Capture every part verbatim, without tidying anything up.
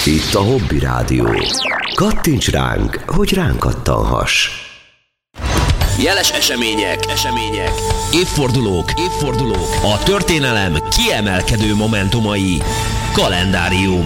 Itt a Hobby Rádió. Kattints ránk, hogy ránk kattanhass. Jeles események, események, évfordulók, évfordulók, a történelem kiemelkedő momentumai. Kalendárium.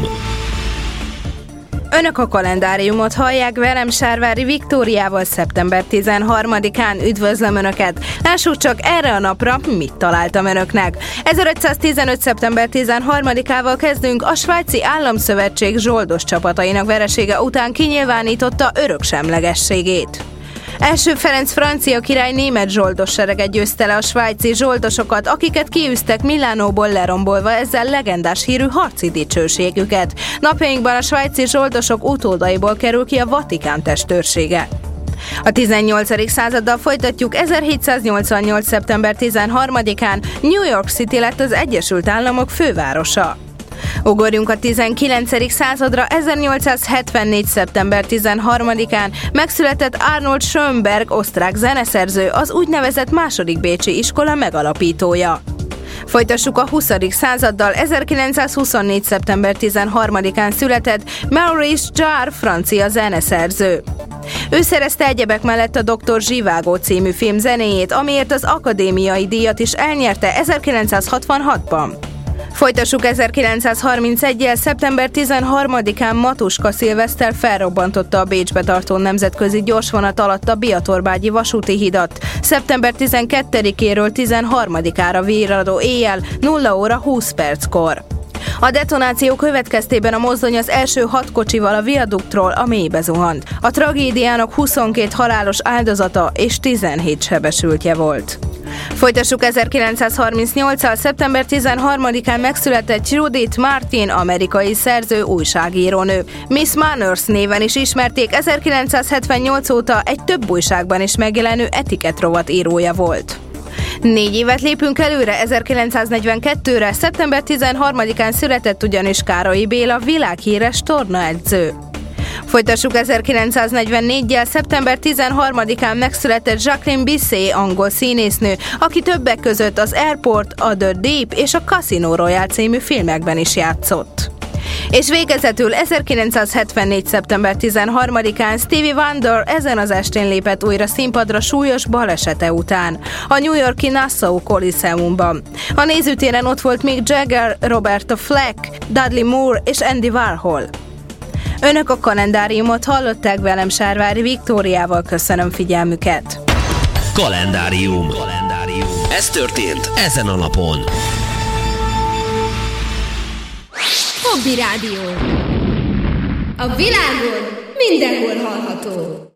Önök a kalendáriumot hallják, velem Sárvári Viktóriával szeptember tizenharmadikán. Üdvözlöm Önöket! Lássuk csak erre a napra, mit találtam Önöknek. ezerötszáztizenöt. szeptember tizenharmadikával kezdünk. A Svájci Államszövetség zsoldos csapatainak veresége után kinyilvánította öröksemlegességét. Első Ferenc francia király német zsoldos sereget győzte le a svájci zsoldosokat, akiket kiűztek Milánóból, lerombolva ezzel legendás hírű harci dicsőségüket. Napjainkban a svájci zsoldosok utódaiból kerül ki a Vatikán testőrsége. A tizennyolcadik századdal folytatjuk. ezerhétszáznyolcvannyolc. szeptember tizenharmadikán New York City lett az Egyesült Államok fővárosa. Ugorjunk a tizenkilencedik századra. ezernyolcszázhetvennégy. szeptember tizenharmadikán megszületett Arnold Schönberg, osztrák zeneszerző, az úgynevezett második bécsi iskola megalapítója. Folytassuk a huszadik századdal. ezerkilencszázhuszonnégy. szeptember tizenharmadikán született Maurice Jarre, francia zeneszerző. Ő szerezte egyebek mellett a doktor Zsivágó című film zenéjét, amiért az akadémiai díjat is elnyerte ezerkilencszázhatvanhatban. Folytassuk ezerkilencszázharmincegyel. szeptember tizenharmadikán Matuska Szilveszter felrobbantotta a Bécsbe tartó nemzetközi gyorsvonat alatt a Biatorbágyi vasúti hidat. szeptember tizenkettedikéről tizenharmadikára virradó éjjel nulla óra húsz perckor. A detonáció következtében a mozdony az első hat kocsival a viaduktról a mélybe zuhant. A tragédiának huszonkét halálos áldozata és tizenhét sebesültje volt. Folytassuk ezerkilencszázharmincnyolccal. szeptember tizenharmadikán megszületett Judith Martin, amerikai szerző, újságírónő. Miss Manners néven is ismerték, ezerkilencszázhetvennyolc óta egy több újságban is megjelenő etiketrovat írója volt. Négy évet lépünk előre, ezerkilencszáznegyvenkettőre. szeptember tizenharmadikán született ugyanis Károlyi Béla, világhíres tornaedző. Folytassuk ezerkilencszáznegyvennégyel. szeptember tizenharmadikán megszületett Jacqueline Bisset, angol színésznő, aki többek között az Airport, a The Deep és a Casino Royale című filmekben is játszott. És végezetül ezerkilencszázhetvennégy. szeptember tizenharmadikán Stevie Wonder ezen az estén lépett újra színpadra súlyos balesete után, a New York-i Nassau Coliseumban. A nézőtéren ott volt Mick Jagger, Roberta Fleck, Dudley Moore és Andy Warhol. Önök a kalendáriumot hallották, velem Sárvári Viktóriával. Köszönöm figyelmüket. Kalendárium. Kalendárium. Ez történt ezen a napon. Hobby Rádió. A világon mindenhol hallható.